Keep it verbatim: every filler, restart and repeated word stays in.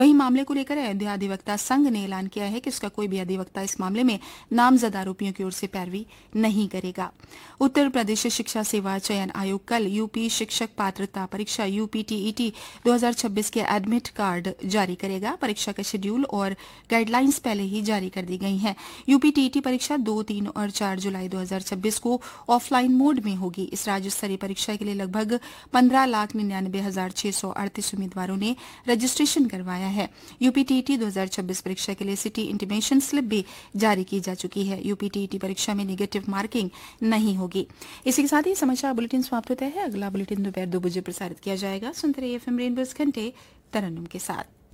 वहीं मामले को लेकर अयोध्या अधिवक्ता संघ ने ऐलान किया है कि उसका कोई भी अधिवक्ता इस मामले में नामजद आरोपियों की ओर से पैरवी नहीं करेगा। उत्तर प्रदेश शिक्षा सेवा चयन आयोग कल यूपी शिक्षक पात्रता परीक्षा यूपीटीईटी दो हज़ार छब्बीस के एडमिट कार्ड जारी करेगा। परीक्षा का शेड्यूल और गाइडलाइंस पहले ही जारी कर दी गई हैं। यूपीटीईटी परीक्षा दो, तीन और चार जुलाई दो हज़ार छब्बीस को ऑफलाइन मोड में होगी। इस राज्य स्तरीय परीक्षा के लिए लगभग पंद्रह लाख निन्यानवे हजार छह सौ अड़तीस उम्मीदवारों ने रजिस्ट्रेशन करवाया है। यूपीटीईटी दो हज़ार छब्बीस परीक्षा के लिए सिटी इंटीमेशन स्लिप भी जारी की जा चुकी है। यूपीटीईटी परीक्षा में नेगेटिव मार्किंग नहीं होगी। इसी के साथ ही समाचार बुलेटिन समाप्त होता है। अगला बुलेटिन दोपहर दो बजे प्रसारित किया जाएगा। सुनते रहिए एफएम रेनबो घंटे तरन्नुम के साथ।